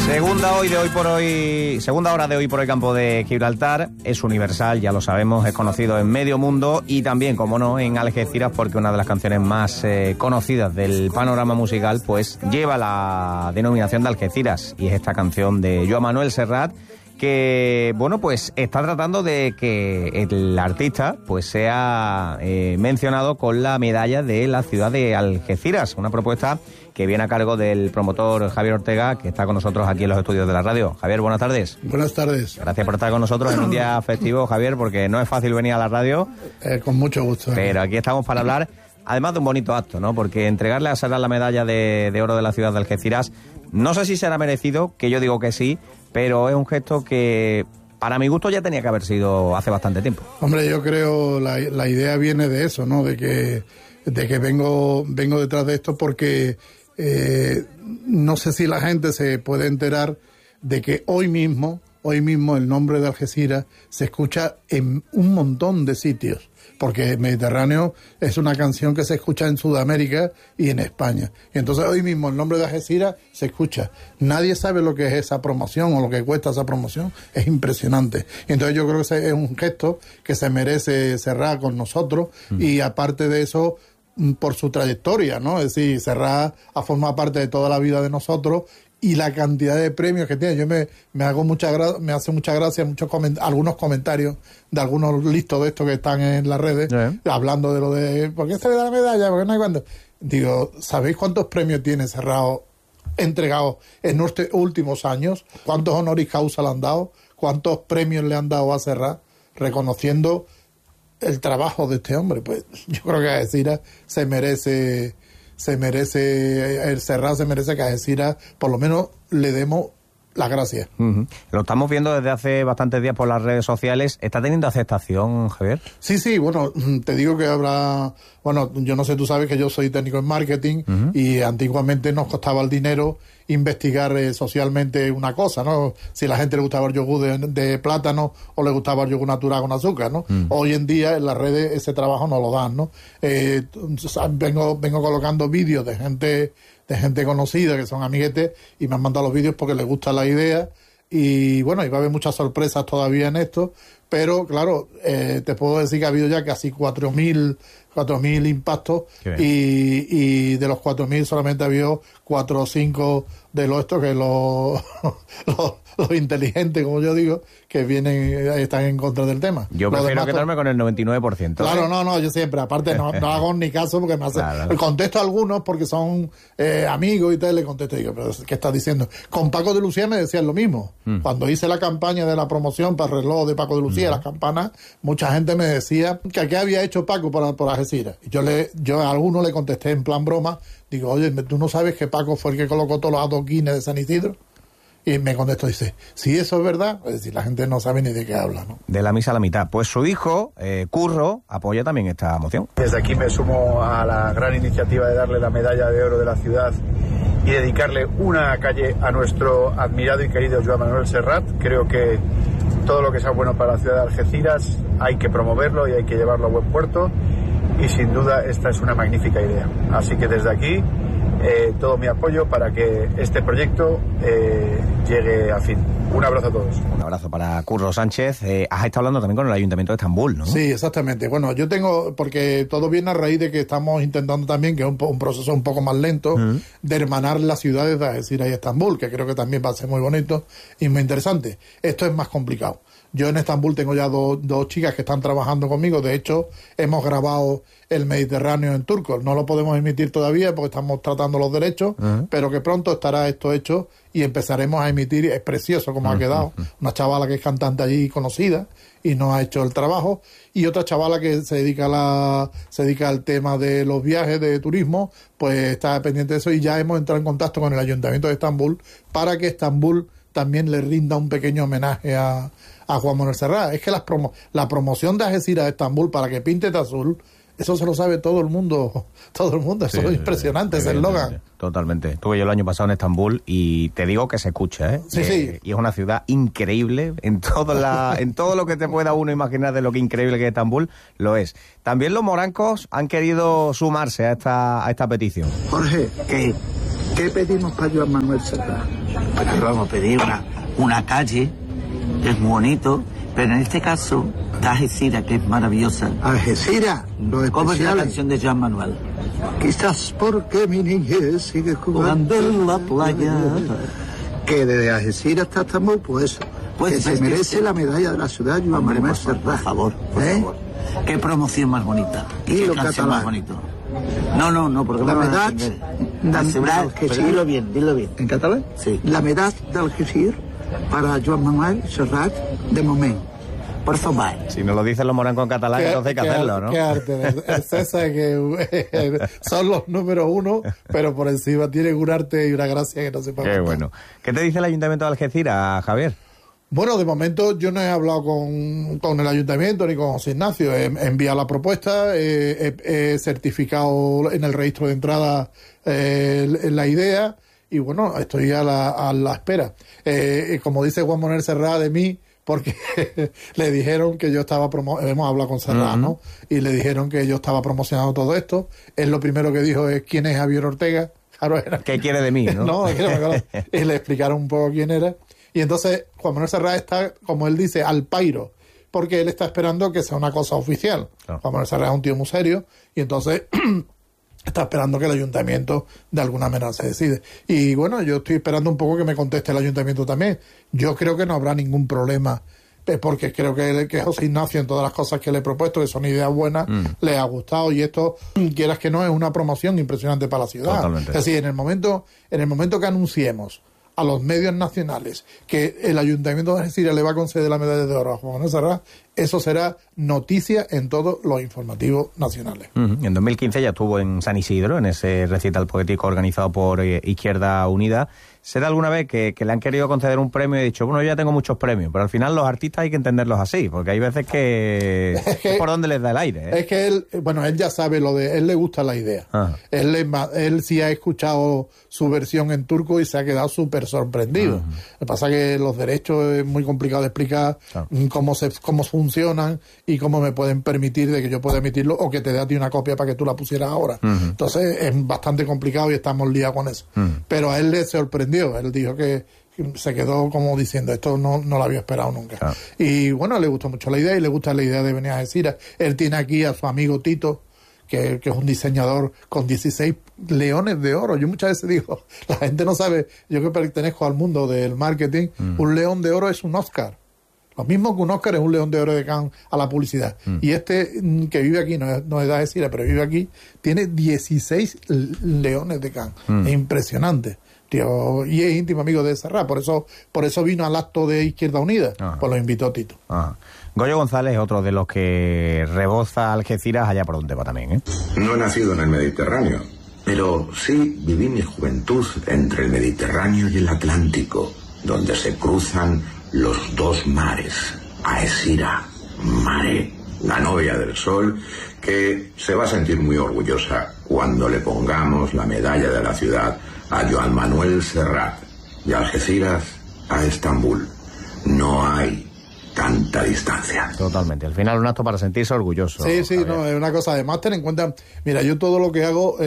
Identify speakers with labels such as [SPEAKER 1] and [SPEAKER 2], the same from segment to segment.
[SPEAKER 1] Segunda hora de hoy por hoy campo de Gibraltar. Es universal, ya lo sabemos, es conocido en medio mundo y también, como no, en Algeciras, porque una de las canciones más conocidas del panorama musical pues lleva la denominación de Algeciras, y es esta canción de Joan Manuel Serrat, que, bueno, pues está tratando de que el artista pues sea mencionado con la medalla de la ciudad de Algeciras, una propuesta que viene a cargo del promotor Javier Ortega, que está con nosotros aquí en los estudios de la radio. Javier, buenas tardes.
[SPEAKER 2] Buenas tardes.
[SPEAKER 1] Gracias por estar con nosotros en un día festivo, Javier, porque no es fácil venir a la radio.
[SPEAKER 2] Con mucho gusto.
[SPEAKER 1] Pero aquí estamos para hablar, además de un bonito acto, ¿no? Porque entregarle a Serrat la medalla de oro de la ciudad de Algeciras, no sé si será merecido, que yo digo que sí, pero es un gesto que, para mi gusto, ya tenía que haber sido hace bastante tiempo.
[SPEAKER 2] Hombre, yo creo la idea viene de eso, ¿no? De que vengo detrás de esto porque no sé si la gente se puede enterar de que hoy mismo el nombre de Algeciras se escucha en un montón de sitios, porque Mediterráneo es una canción que se escucha en Sudamérica y en España. Y entonces hoy mismo el nombre de Algeciras se escucha. Nadie sabe lo que es esa promoción o lo que cuesta esa promoción. Es impresionante. Y entonces yo creo que ese es un gesto que se merece Serrat con nosotros, y aparte de eso, por su trayectoria, ¿no? Es decir, Serrat ha formado parte de toda la vida de nosotros, y la cantidad de premios que tiene. Yo me hace mucha gracia algunos comentarios de algunos listos de estos que están en las redes, hablando de lo de ¿por qué se le da la medalla? ¿Por qué no hay cuándo? Digo, ¿sabéis cuántos premios tiene Serrat entregados en los últimos años? ¿Cuántos honoris causa le han dado? ¿Cuántos premios le han dado a Serrat reconociendo el trabajo de este hombre? Pues yo creo que Algeciras el Serrat se merece que a Algeciras por lo menos le demos las gracias.
[SPEAKER 1] Lo estamos viendo desde hace bastantes días por las redes sociales. ¿Está teniendo aceptación, Javier?
[SPEAKER 2] Sí, bueno, te digo que habrá... Bueno, yo no sé, tú sabes que yo soy técnico en marketing, y antiguamente nos costaba el dinero investigar socialmente una cosa, ¿no? Si a la gente le gustaba el yogur de plátano o le gustaba el yogur natural con azúcar, ¿no? Hoy en día en las redes ese trabajo no lo dan, ¿no? Vengo colocando vídeos de gente conocida que son amiguetes, y me han mandado los vídeos porque les gusta la idea, y bueno, y va a haber muchas sorpresas todavía en esto, pero claro, te puedo decir que ha habido ya casi 4.000 impactos, y de los 4.000 solamente ha habido 4 o 5 de los estos que los inteligentes, como yo digo, que están en contra del tema.
[SPEAKER 1] Yo prefiero quedarme con el 99%.
[SPEAKER 2] Claro, no, yo siempre, aparte no hago ni caso porque me hace... Claro. Contesto a algunos porque son amigos y tal, le contesto y digo, pero ¿qué estás diciendo? Con Paco de Lucía me decían lo mismo. Cuando hice la campaña de la promoción para el reloj de Paco de Lucía, las campanas, mucha gente me decía que qué había hecho Paco por Algeciras. Yo a algunos le contesté en plan broma, digo, oye, ¿tú no sabes que Paco fue el que colocó todos los adoquines de San Isidro? Y me contestó, dice, si eso es verdad, es decir, la gente no sabe ni de qué habla, ¿no?
[SPEAKER 1] De la misa a la mitad. Pues su hijo, Curro, apoya también esta moción.
[SPEAKER 3] Desde aquí me sumo a la gran iniciativa de darle la medalla de oro de la ciudad y dedicarle una calle a nuestro admirado y querido Joan Manuel Serrat. Creo que todo lo que sea bueno para la ciudad de Algeciras hay que promoverlo y hay que llevarlo a buen puerto, y sin duda esta es una magnífica idea. Así que desde aquí todo mi apoyo para que este proyecto llegue a fin. Un abrazo a todos.
[SPEAKER 1] Un abrazo para Curro Sánchez. Has estado hablando también con el Ayuntamiento de Estambul, ¿no?
[SPEAKER 2] Sí, exactamente. Bueno, yo porque todo viene a raíz de que estamos intentando también, que es un proceso un poco más lento, de hermanar las ciudades de Algeciras y Estambul, que creo que también va a ser muy bonito y muy interesante. Esto es más complicado. Yo en Estambul tengo ya dos chicas que están trabajando conmigo. De hecho, hemos grabado el Mediterráneo en turco. No lo podemos emitir todavía porque estamos tratando los derechos, pero que pronto estará esto hecho y empezaremos a emitir. Es precioso como ha quedado. Una chavala que es cantante allí conocida y nos ha hecho el trabajo. Y otra chavala que se dedica al tema de los viajes, de turismo, pues está pendiente de eso, y ya hemos entrado en contacto con el Ayuntamiento de Estambul para que Estambul también le rinda un pequeño homenaje a Joan Manuel Serrat. Es que la promoción de Algeciras a Estambul para que pinte de azul, eso se lo sabe todo el mundo, eso es impresionante, ese eslogan.
[SPEAKER 1] Totalmente. Estuve yo el año pasado en Estambul y te digo que se escucha, ¿eh?
[SPEAKER 2] Sí.
[SPEAKER 1] Y es una ciudad increíble, en todo lo que te pueda uno imaginar de lo que increíble que es Estambul, lo es. También los morancos han querido sumarse a esta petición.
[SPEAKER 4] Jorge, ¿qué pedimos para Joan Manuel Serrat? Pero vamos a pedir una calle, que es muy bonito, pero en este caso está Algeciras, que es maravillosa.
[SPEAKER 5] Algeciras, lo especial.
[SPEAKER 4] ¿Cómo es la canción de Joan Manuel?
[SPEAKER 5] Quizás porque mi niñez sigue jugando
[SPEAKER 4] en la playa.
[SPEAKER 5] Que desde Algeciras hasta Estambul, pues que se merece la medalla de la ciudad, Joan Manuel Serrat.
[SPEAKER 4] Por favor. Qué promoción más bonita.
[SPEAKER 5] Y
[SPEAKER 4] qué
[SPEAKER 5] lo
[SPEAKER 4] canción
[SPEAKER 5] catalán.
[SPEAKER 4] más bonito. No, porque
[SPEAKER 5] la
[SPEAKER 4] me van a
[SPEAKER 5] medalla
[SPEAKER 4] entender. Pero dilo bien.
[SPEAKER 5] ¿En catalán?
[SPEAKER 4] Sí.
[SPEAKER 5] La medalla d'Algeciras para Joan Manuel Serrat de moment.
[SPEAKER 4] Por favor.
[SPEAKER 1] Si nos lo dicen los morancos en catalán, entonces hay que hacerlo, ¿no?
[SPEAKER 2] Qué arte. El César, que son los números uno, pero por encima tienen un arte y una gracia que no se puede.
[SPEAKER 1] Qué bueno. ¿Qué te dice el Ayuntamiento de Algeciras, Javier?
[SPEAKER 2] Bueno, de momento yo no he hablado con el ayuntamiento ni con José Ignacio. He enviado la propuesta, he certificado en el registro de entrada la idea y bueno, estoy a la espera. Como dice Juan Manuel Serrat de mí, porque le dijeron que yo estaba hemos hablado con Serrat, ¿no? Y le dijeron que yo estaba promocionando todo esto. Él lo primero que dijo es ¿quién es Javier Ortega? Claro,
[SPEAKER 1] ¿Qué quiere de mí, no?
[SPEAKER 2] Y le explicaron un poco quién era. Y entonces Juan Manuel Serrat está, como él dice, al pairo, porque él está esperando que sea una cosa oficial. Claro. Juan Manuel Serrat es un tío muy serio y entonces está esperando que el ayuntamiento de alguna manera se decide. Y bueno, yo estoy esperando un poco que me conteste el ayuntamiento también. Yo creo que no habrá ningún problema, porque creo que José Ignacio, en todas las cosas que le he propuesto, que son ideas buenas, le ha gustado, y esto, quieras que no, es una promoción impresionante para la ciudad.
[SPEAKER 1] Totalmente.
[SPEAKER 2] Es decir, en el momento que anunciemos a los medios nacionales que el Ayuntamiento de Algeciras le va a conceder la medalla de oro a Juan Manuel Serrat, eso será noticia en todos los informativos nacionales.
[SPEAKER 1] En 2015 ya estuvo en San Isidro, en ese recital poético organizado por Izquierda Unida. ¿Será alguna vez que le han querido conceder un premio y he dicho, bueno, yo ya tengo muchos premios, pero al final los artistas hay que entenderlos así, porque hay veces que es por donde les da el aire, ¿eh?
[SPEAKER 2] Es que él ya sabe él le gusta la idea. Él sí ha escuchado su versión en turco y se ha quedado súper sorprendido. Lo que pasa es que los derechos es muy complicado de explicar, cómo funcionan y cómo me pueden permitir de que yo pueda emitirlo o que te dé a ti una copia para que tú la pusieras ahora. Entonces es bastante complicado y estamos liados con eso. Pero a él le sorprendió. Él dijo que se quedó como diciendo, esto no lo había esperado nunca. Y bueno, le gustó mucho la idea y le gusta la idea de venir a Algeciras. Él tiene aquí a su amigo Tito, que es un diseñador con 16 leones de oro. Yo muchas veces digo, la gente no sabe, yo que pertenezco al mundo del marketing, un león de oro es un Oscar. Lo mismo que un Oscar es un león de oro de Cannes a la publicidad. Y este que vive aquí, no es de Algeciras, pero vive aquí, tiene 16 leones de Cannes. Es impresionante. Tío, y es íntimo amigo de Serrat, por eso vino al acto de Izquierda Unida, pues lo invitó Tito.
[SPEAKER 1] Goyo González es otro de los que reboza Algeciras allá por donde va también, ¿eh?
[SPEAKER 6] No he nacido en el Mediterráneo, pero sí viví mi juventud entre el Mediterráneo y el Atlántico, donde se cruzan los dos mares. Algeciras, Mare, la novia del sol, que se va a sentir muy orgullosa cuando le pongamos la medalla de la ciudad a Joan Manuel Serrat, y Algeciras a Estambul. No hay tanta distancia.
[SPEAKER 1] Totalmente. Al final un acto para sentirse orgulloso.
[SPEAKER 2] Sí,
[SPEAKER 1] Javier.
[SPEAKER 2] no, es una cosa. Además, ten en cuenta, mira, yo todo lo que hago,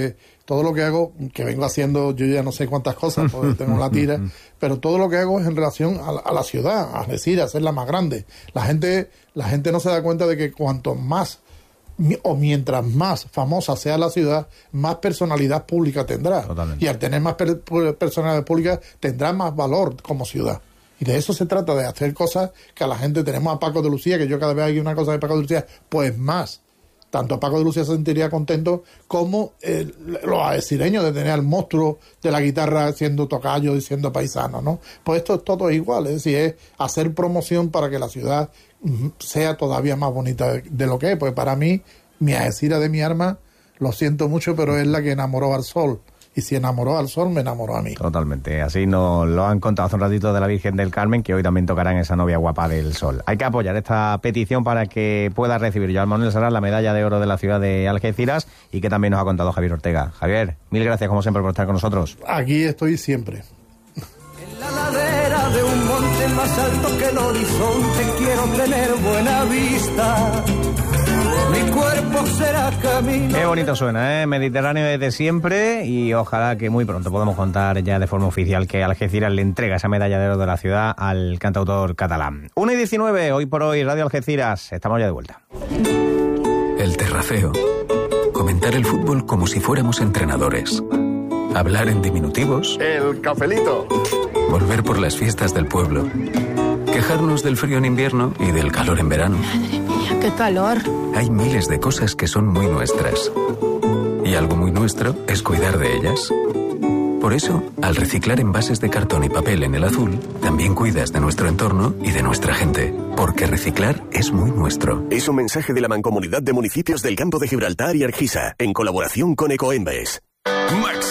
[SPEAKER 2] que vengo haciendo, yo ya no sé cuántas cosas, porque tengo la tira, pero todo lo que hago es en relación a la ciudad, a Algeciras, hacerla más grande. La gente no se da cuenta de que cuanto más o mientras más famosa sea la ciudad, más personalidad pública tendrá.
[SPEAKER 1] Totalmente.
[SPEAKER 2] Y al tener más personalidad pública, tendrá más valor como ciudad. Y de eso se trata, de hacer cosas que a la gente... Tenemos a Paco de Lucía, que yo cada vez hay una cosa de Paco de Lucía, pues más. Tanto Paco de Lucía se sentiría contento como los algecireños de tener al monstruo de la guitarra siendo tocayo y siendo paisano, ¿no? Pues esto es todo igual, es decir, es hacer promoción para que la ciudad sea todavía más bonita de lo que es. Pues para mí, mi Algeciras de mi alma, lo siento mucho, pero es la que enamoró al sol. Y si enamoró al sol, me enamoró a mí.
[SPEAKER 1] Totalmente. Así nos lo han contado hace un ratito de la Virgen del Carmen, que hoy también tocarán esa novia guapa del sol. Hay que apoyar esta petición para que pueda recibir Joan Manuel Serrat la medalla de oro de la ciudad de Algeciras, y que también nos ha contado Javier Ortega. Javier, mil gracias como siempre por estar con nosotros.
[SPEAKER 2] Aquí estoy siempre.
[SPEAKER 7] En la ladera de un monte más alto que el horizonte quiero tener buena vista. mi cuerpo será camino.
[SPEAKER 1] Qué bonito suena, ¿eh? Mediterráneo desde siempre, y ojalá que muy pronto podamos contar ya de forma oficial que Algeciras le entrega esa medalla de oro de la ciudad al cantautor catalán. 1:19, hoy por hoy, Radio Algeciras. Estamos ya de vuelta.
[SPEAKER 8] El terraceo. Comentar el fútbol como si fuéramos entrenadores. Hablar en diminutivos.
[SPEAKER 9] El cafelito.
[SPEAKER 8] Volver por las fiestas del pueblo. Quejarnos del frío en invierno y del calor en verano.
[SPEAKER 10] Madre mía, qué calor.
[SPEAKER 8] Hay miles de cosas que son muy nuestras. Y algo muy nuestro es cuidar de ellas. Por eso, al reciclar envases de cartón y papel en el azul, también cuidas de nuestro entorno y de nuestra gente. Porque reciclar es muy nuestro.
[SPEAKER 11] Es un mensaje de la Mancomunidad de Municipios del Campo de Gibraltar y Argisa, en colaboración con Ecoembes.